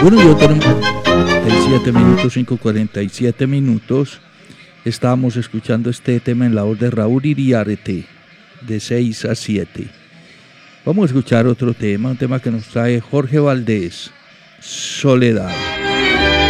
Bueno, yo tenemos 47 minutos, 5:47 minutos. Estábamos escuchando este tema en la voz de Raúl Iriarte, de 6 a 7. Vamos a escuchar otro tema, un tema que nos trae Jorge Valdés, Soledad.